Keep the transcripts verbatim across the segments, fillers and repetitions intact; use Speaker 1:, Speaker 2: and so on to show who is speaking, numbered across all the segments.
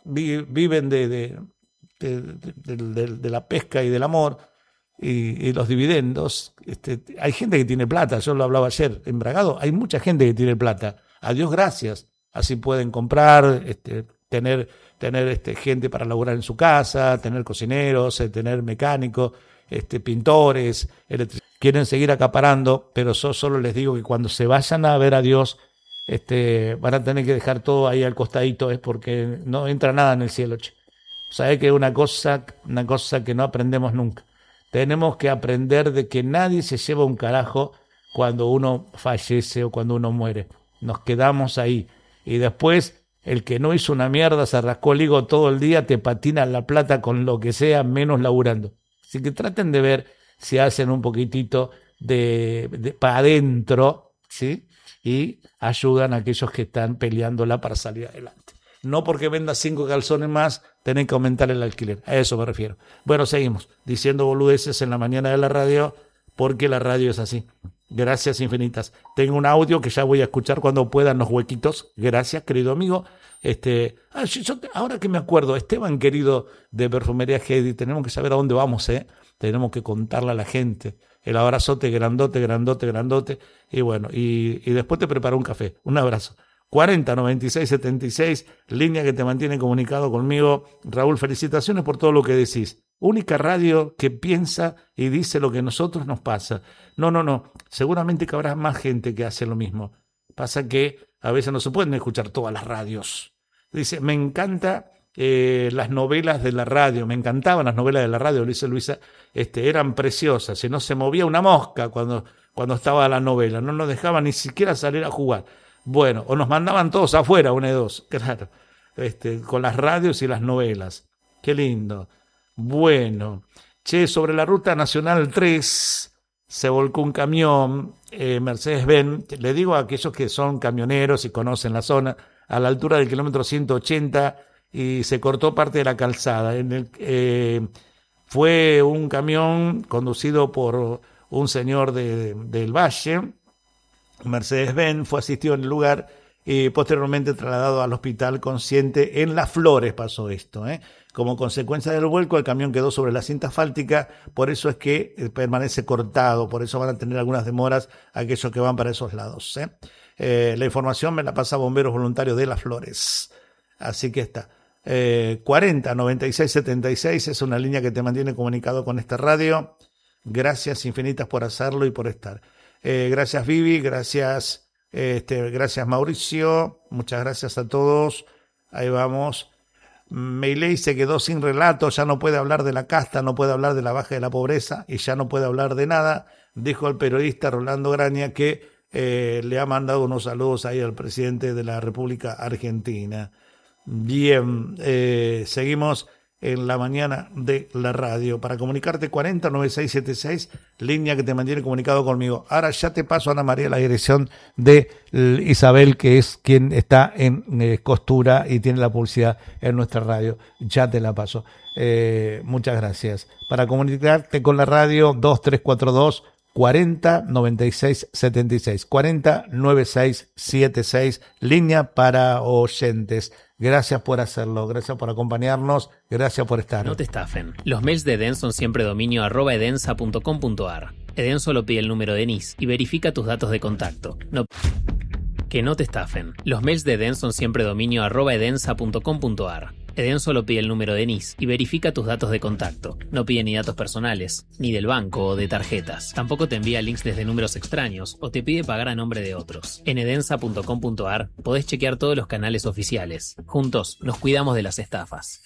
Speaker 1: vi, viven de, de, de, de, de, de la pesca y del amor y, y los dividendos. Este, hay gente que tiene plata, yo lo hablaba ayer, en Bragado hay mucha gente que tiene plata, a Dios gracias, así pueden comprar, este, tener, tener este, gente para laburar en su casa, tener cocineros, eh, tener mecánicos, este, pintores, electricistas. Quieren seguir acaparando, pero yo solo les digo que cuando se vayan a ver a Dios, este, van a tener que dejar todo ahí al costadito, es porque no entra nada en el cielo, che. Sabés que es una cosa, una cosa que no aprendemos nunca. Tenemos que aprender de que nadie se lleva un carajo cuando uno fallece o cuando uno muere. Nos quedamos ahí. Y después, el que no hizo una mierda, se rascó el higo todo el día, te patina la plata con lo que sea, menos laburando. Así que traten de ver si hacen un poquitito de, de para adentro, ¿sí? Y ayudan a aquellos que están peleándola para salir adelante. No porque venda cinco calzones más, tienen que aumentar el alquiler. A eso me refiero. Bueno, seguimos diciendo boludeces en la mañana de la radio, porque la radio es así. Gracias infinitas. Tengo un audio que ya voy a escuchar cuando puedan los huequitos. Gracias, querido amigo. Este, ah, yo, yo, ahora que me acuerdo, Esteban, querido de Perfumería Heidi, tenemos que saber a dónde vamos, ¿eh? Tenemos que contarle a la gente. El abrazote grandote, grandote, grandote. Y bueno, y, y después te preparo un café. Un abrazo. cuarenta, noventa y seis, setenta y seis, línea que te mantiene comunicado conmigo. Raúl, felicitaciones por todo lo que decís. Única radio que piensa y dice lo que a nosotros nos pasa. No, no, no. Seguramente que habrá más gente que hace lo mismo. Pasa que a veces no se pueden escuchar todas las radios. Dice, me encanta eh, las novelas de la radio. Me encantaban las novelas de la radio, dice Luisa. Este, eran preciosas. Y no se movía una mosca cuando, cuando estaba la novela. No nos dejaban ni siquiera salir a jugar. Bueno, o nos mandaban todos afuera, una de dos. Claro. Este, con las radios y las novelas. Qué lindo. Bueno, che, sobre la ruta nacional tres se volcó un camión, eh, Mercedes-Benz, le digo a aquellos que son camioneros y conocen la zona, a la altura del kilómetro ciento ochenta y se cortó parte de la calzada. En el, eh, fue un camión conducido por un señor de, de, del Valle, Mercedes-Benz, fue asistido en el lugar y posteriormente trasladado al hospital consciente. En Las Flores pasó esto, ¿eh? Como consecuencia del vuelco, el camión quedó sobre la cinta asfáltica, por eso es que permanece cortado, por eso van a tener algunas demoras aquellos que van para esos lados, ¿eh? Eh, la información me la pasa Bomberos Voluntarios de Las Flores. Así que está. Eh, cuarenta, noventa y seis, setenta y seis es una línea que te mantiene comunicado con esta radio. Gracias infinitas por hacerlo y por estar. Eh, gracias Vivi, gracias, este, gracias Mauricio, muchas gracias a todos. Ahí vamos. Meiley se quedó sin relato, ya no puede hablar de la casta, no puede hablar de la baja de la pobreza y ya no puede hablar de nada. Dijo el periodista Rolando Graña que eh, le ha mandado unos saludos ahí al presidente de la República Argentina. Bien, eh, seguimos en la mañana de la radio. Para comunicarte, cuarenta, noventa y seis, setenta y seis, línea que te mantiene comunicado conmigo. Ahora ya te paso, Ana María, la dirección de Isabel, que es quien está en eh, costura y tiene la publicidad en nuestra radio. Ya te la paso. Eh, muchas gracias. Para comunicarte con la radio, dos tres cuatro dos, cuarenta, noventa y seis, setenta y seis. cuarenta, noventa y seis, setenta y seis, línea para oyentes. Gracias por hacerlo, gracias por acompañarnos, gracias por estar.
Speaker 2: No te estafen. Los mails de Eden son siempre dominio arroba edensa punto com punto ar. Eden solo pide el número de N I S y verifica tus datos de contacto. No... Que no te estafen. Los mails de Eden son siempre dominio arroba edensa punto com punto ar. Eden solo pide el número de N I S y verifica tus datos de contacto. No pide ni datos personales, ni del banco o de tarjetas. Tampoco te envía links desde números extraños o te pide pagar a nombre de otros. En edensa punto com punto ar podés chequear todos los canales oficiales. Juntos nos cuidamos de las estafas.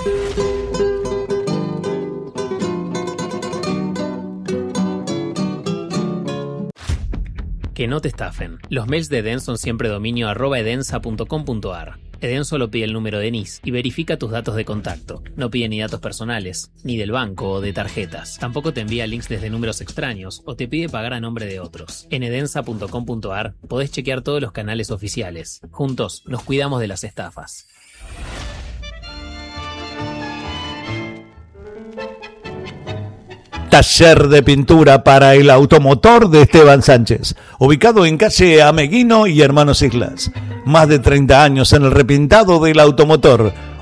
Speaker 2: Que no te estafen. Los mails de Eden son siempre dominio arroba edensa punto com punto ar. Eden solo pide el número de N I S y verifica tus datos de contacto. No pide ni datos personales, ni del banco o de tarjetas. Tampoco te envía links desde números extraños o te pide pagar a nombre de otros. En edensa punto com punto ar podés chequear todos los canales oficiales. Juntos nos cuidamos de las estafas.
Speaker 1: Taller de pintura para el automotor de Esteban Sánchez, ubicado en calle Ameguino y Hermanos Islas. Más de treinta años en el repintado del automotor.